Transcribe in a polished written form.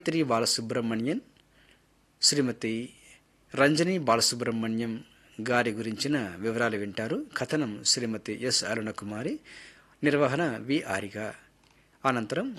శ్రీ బాలసుబ్రహ్మణ్యన్, శ్రీమతి రంజని బాలసుబ్రహ్మణ్యం గారి గురించిన వివరాలు వింటారు. కథనం శ్రీమతి ఎస్ అరుణకుమారి, నిర్వహణ వి ఆరిక. అనంతరం